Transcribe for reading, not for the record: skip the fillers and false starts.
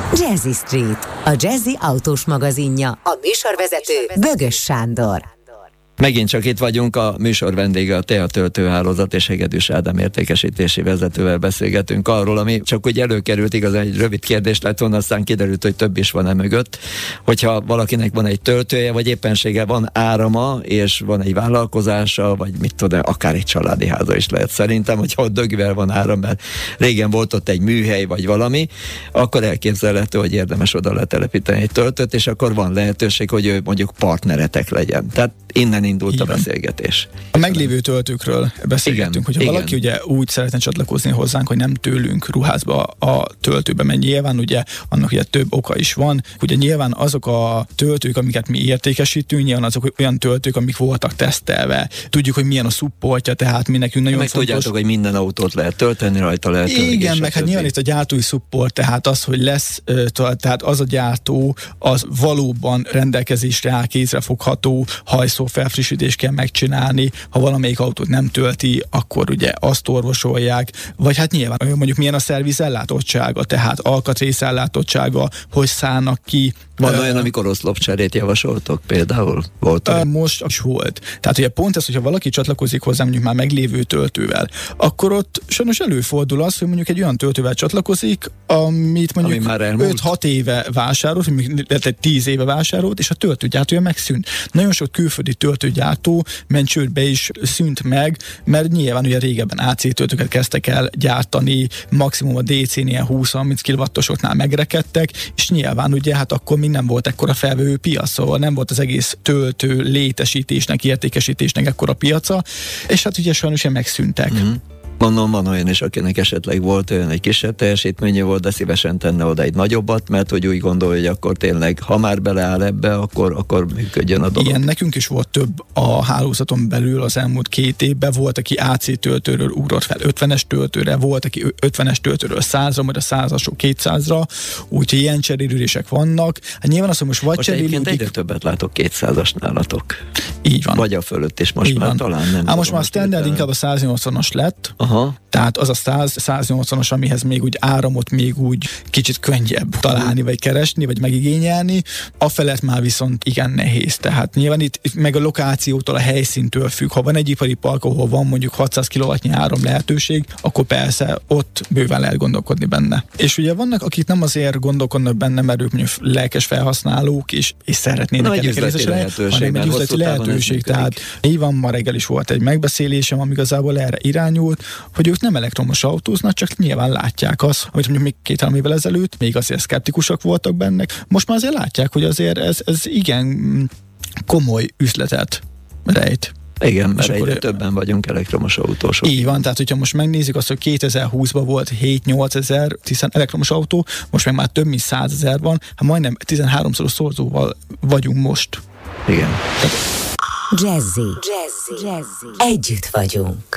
Jazzy Street, a Jazzy autós magazinja, a műsorvezető Bögös Sándor. Megint csak itt vagyunk, a műsor vendége a TEA töltőhálózat és Hegedűs Ádám értékesítési vezetővel beszélgetünk arról, ami csak úgy előkerült, igazán egy rövid kérdés lett volna, aztán kiderült, hogy több is van mögött. Hogyha valakinek van egy töltője, vagy éppenséggel van árama, és van egy vállalkozása, vagy mit tudom, akár egy családi háza is lehet szerintem, hogyha ott dögivel van áram, mert régen volt ott egy műhely, vagy valami, akkor elképzelhető, hogy érdemes oda letelepíteni egy töltőt, és akkor van lehetőség, hogy ő mondjuk partneretek legyen. Tehát innen indult a beszélgetés. A meglévő töltőkről beszélgettünk, hogyha valaki ugye úgy szeretne csatlakozni hozzánk, hogy nem tőlünk ruházba a töltőbe, mert nyilván ugye annak ugye több oka is van. Ugye nyilván azok a töltők, amiket mi értékesítünk, nyilván azok olyan töltők, amik voltak tesztelve. Tudjuk, hogy milyen a szupportja, tehát mi nekünk nagyon fontos. Tudjátok, hogy minden autót lehet tölteni, rajta lehet tölteni. Igen, meg hát nyilván itt a gyártói szupport, tehát az, hogy lesz, tehát az a gyártó, az valóban rendelkezésre áll, kézrefogható, hajszó felfrissítést kell megcsinálni, ha valamelyik autót nem tölti, akkor ugye azt orvosolják, vagy hát nyilván mondjuk milyen a szerviz ellátottsága, tehát alkatrész ellátottsága, hogy szállnak ki. Van olyan, amikor oszlopcserét javasoltok például? Most is volt. Tehát ugye pont ez, hogyha valaki csatlakozik hozzá mondjuk már meglévő töltővel, akkor ott sajnos előfordul az, hogy mondjuk egy olyan töltővel csatlakozik, amit mondjuk 5-6 éve vásárolt, vagy 10 éve vásárolt, és a töltőgyártója megszűnt. Nagyon sok külföldi töltőgyártó ment csődbe is szűnt meg, mert nyilván ugye régebben AC töltőket kezdtek el gyártani, maximum a DC-nél 20-30 kW-osoknál megrekedtek, és nyilván ugye hát akkor még nem volt ekkora felvevő piac, szóval nem volt az egész töltő létesítésnek, értékesítésnek ekkora piaca, és hát ugye sajnos megszűntek. Mm-hmm. Mondom, van olyan is, akinek esetleg volt olyan egy kisebb teljesítménye volt, de szívesen tenne oda egy nagyobbat, mert hogy úgy gondolja, hogy akkor tényleg, ha már beleáll ebbe, akkor működjön a dolog. Igen, nekünk is volt több a hálózaton belül az elmúlt 2 évben, volt, aki AC töltőről ugrott fel 50-es töltőre, volt, aki 50-es töltőről 100-ra, majd a 100-asok 200-ra, úgyhogy ilyen cserélődések vannak. Hát nyilván azt, hogy most vagy cserélődik... Most egyre többet látok 200-as nálatok. Így van. Vagy a fölött is most így már van. Talán nem. Most már a standard inkább a 180-as lett. Aha. Tehát az a 180-as, amihez még úgy áramot még úgy kicsit könnyebb találni, vagy keresni, vagy megigényelni. A felett már viszont igen nehéz. Tehát nyilván itt meg a lokációtól, a helyszíntől függ. Ha van egy ipari park, ahol van mondjuk 600 kW-nyi áram lehetőség, akkor persze ott bőven lehet gondolkodni benne. És ugye vannak, akik nem azért gondolkodnak benne, mert ők mondjuk lelkes felhasználók, és szeretnének egy üzleti lehetőség, hanem egy üzleti lehetőség. Tehát így van, ma reggel is volt egy megbeszélésem, ami igazából erre irányult, hogy ők nem elektromos autóznak, csak nyilván látják azt, amit mondjuk még 2-3 évvel ezelőtt még azért szkeptikusak voltak benne. Most már azért látják, hogy azért ez igen komoly üzletet rejt. Igen, mert egyre többen vagyunk elektromos autósok. Így van, tehát hogyha most megnézzük azt, hogy 2020-ban volt 7-8 ezer elektromos autó, most meg már több mint 100 000 van, hát majdnem 13-szoros szorzóval vagyunk most. Igen. Jazzy. Együtt vagyunk.